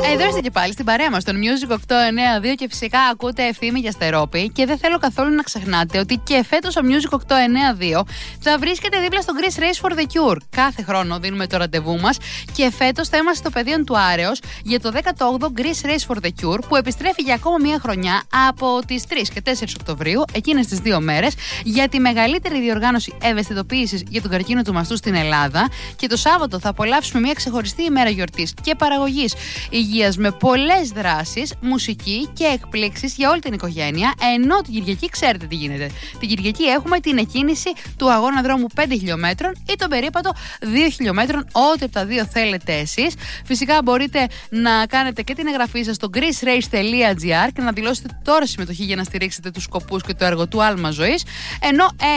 Εδώ είστε και πάλι στην παρέα μας, στον Music 892 και φυσικά ακούτε Ευθύμη για Στερόπη. Και δεν θέλω καθόλου να ξεχνάτε ότι και φέτος ο Music 892 θα βρίσκεται δίπλα στο Greece Race for the Cure. Κάθε χρόνο δίνουμε το ραντεβού μας και φέτος θα είμαστε στο πεδίο του Άρεως για το 18ο Greece Race for the Cure, που επιστρέφει για ακόμα μία χρονιά από τις 3 και 4 Οκτωβρίου, εκείνες τις 2 μέρες, για τη μεγαλύτερη διοργάνωση ευαισθητοποίησης για τον καρκίνο του μαστού στην Ελλάδα. Και το Σάββατο θα απολαύσουμε μια ξεχωριστή ημέρα γιορτής και παραγωγής υγείας με πολλές δράσεις, μουσική και εκπλήξεις για όλη την οικογένεια. Ενώ την Κυριακή ξέρετε τι γίνεται. Την Κυριακή έχουμε την εκκίνηση του αγώνα δρόμου 5 χιλιόμετρων ή τον περίπατο 2 χιλιόμετρων, ό,τι από τα δύο θέλετε εσείς. Φυσικά μπορείτε να κάνετε και την εγγραφή σας στο greecerace.gr και να δηλώσετε τώρα συμμετοχή για να στηρίξετε τους σκοπούς και το έργο του Άλμα Ζωής. Ενώ